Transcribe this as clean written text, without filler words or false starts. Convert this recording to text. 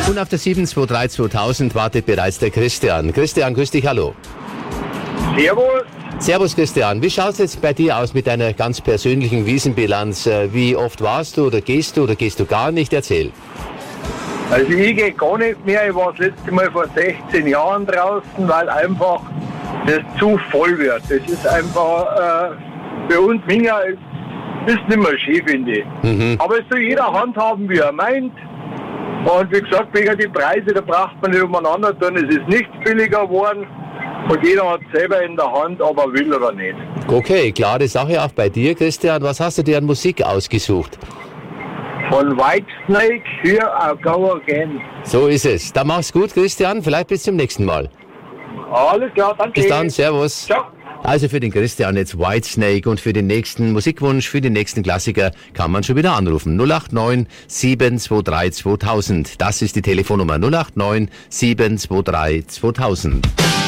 Und auf der 723-2000 wartet bereits der Christian. Christian, grüß dich, hallo. Servus. Servus Christian, wie schaut es jetzt bei dir aus mit deiner ganz persönlichen Wiesenbilanz? Wie oft warst du oder gehst du gar nicht? Erzähl. Also ich gehe gar nicht mehr. Ich war das letzte Mal vor 16 Jahren draußen, weil einfach das zu voll wird. Das ist einfach für uns Minger ist nicht mehr schön, finde ich. Aber es soll jeder handhaben, wie er meint. Und wie gesagt, wegen die Preise, da braucht man nicht umeinander tun. Es ist nichts billiger geworden. Und jeder hat es selber in der Hand, ob er will oder nicht. Okay, klare Sache auch bei dir, Christian. Was hast du dir an Musik ausgesucht? Von Whitesnake, Here I Go Again. So ist es. Dann mach's gut, Christian. Vielleicht bis zum nächsten Mal. Alles klar, danke. Bis dann, servus. Ciao. Also für den Christian jetzt Whitesnake und für den nächsten Musikwunsch, für den nächsten Klassiker kann man schon wieder anrufen. 089 723 2000. Das ist die Telefonnummer 089 723 2000.